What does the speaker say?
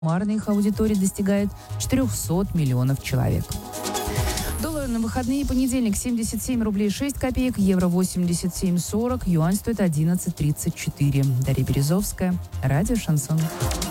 Суммарно их аудитория достигает 400 миллионов человек. Доллар на выходные: понедельник 77 рублей 6 копеек, евро 87,40, юань стоит 11,34. Дарья Березовская, радио «Шансон».